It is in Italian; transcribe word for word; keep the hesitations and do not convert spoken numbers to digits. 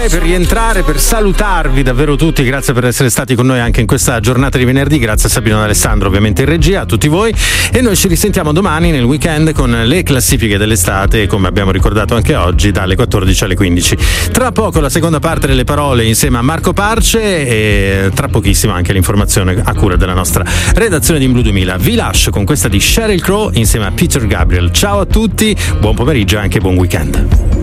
Per rientrare, per salutarvi davvero tutti, grazie per essere stati con noi anche in questa giornata di venerdì, grazie a Sabino D'Alessandro ovviamente in regia, a tutti voi, e noi ci risentiamo domani nel weekend con le classifiche dell'estate, come abbiamo ricordato anche oggi, dalle quattordici alle quindici. Tra poco la seconda parte delle parole insieme a Marco Parce e tra pochissimo anche l'informazione a cura della nostra redazione di In Blu duemila. Vi lascio con questa di Sheryl Crow insieme a Peter Gabriel. Ciao a tutti, buon pomeriggio e anche buon weekend.